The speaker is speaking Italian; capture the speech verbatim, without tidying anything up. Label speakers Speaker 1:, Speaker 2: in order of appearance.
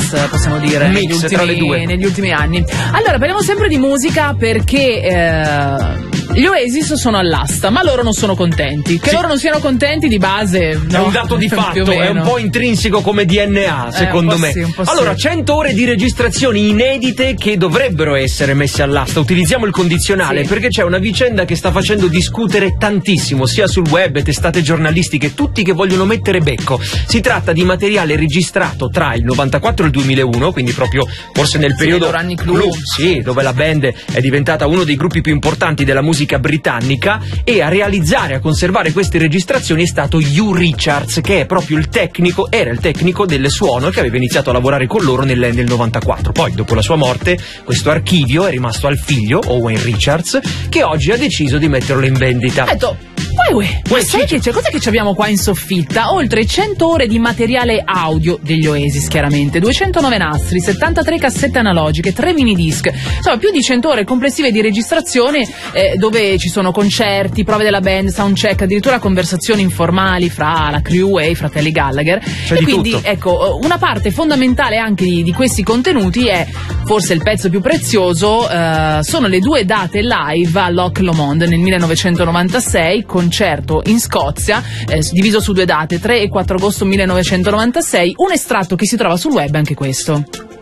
Speaker 1: mix, possiamo dire,
Speaker 2: un mix
Speaker 1: negli ultimi,
Speaker 2: tra le due.
Speaker 1: negli ultimi anni. Allora, parliamo sempre di musica perché eh, gli Oasis sono all'asta, ma loro non sono contenti. Che
Speaker 2: sì.
Speaker 1: loro non siano contenti di base, no,
Speaker 2: è un dato di fatto, è un po' intrinseco come D N A, secondo
Speaker 1: eh,
Speaker 2: me.
Speaker 1: Sì,
Speaker 2: allora,
Speaker 1: sì.
Speaker 2: cento ore di registrazioni inedite che dovrebbero essere messe all'asta. Utilizziamo il condizionale,
Speaker 1: sì.
Speaker 2: perché c'è una vicenda che sta facendo discutere tantissimo, sia sul web, testate giornalistiche, tutti che vogliono mettere becco. Si tratta di materiale registrato tra il novantaquattro e il duemilauno, quindi proprio forse nel
Speaker 1: sì,
Speaker 2: periodo
Speaker 1: anni clou,
Speaker 2: sì, dove la band è diventata uno dei gruppi più importanti della musica britannica, e a realizzare, a conservare queste registrazioni è stato Hugh Richards, che è proprio il tecnico, era il tecnico del suono, che aveva iniziato a lavorare con loro nel, nel novantaquattro. Poi, dopo la sua morte, questo archivio è rimasto al figlio, Owen Richards, che oggi ha deciso di metterlo in vendita.
Speaker 1: Ecco, Uè, uè, ma sai che c'è? Cos'è che ci abbiamo qua in soffitta? Oltre cento ore di materiale audio degli Oasis, chiaramente, duecentonove nastri, settantatré cassette analogiche, tre minidisc, insomma più di cento ore complessive di registrazione, eh, dove ci sono concerti, prove della band, soundcheck, addirittura conversazioni informali fra la crew e i fratelli Gallagher.
Speaker 2: C'è
Speaker 1: e
Speaker 2: di
Speaker 1: quindi
Speaker 2: tutto.
Speaker 1: ecco, una parte fondamentale anche di, di questi contenuti è, forse il pezzo più prezioso, eh, sono le due date live a Loch Lomond nel millenovecentonovantasei, concerto in Scozia, eh, diviso su due date, tre e quattro agosto millenovecentonovantasei, un estratto che si trova sul web, anche questo.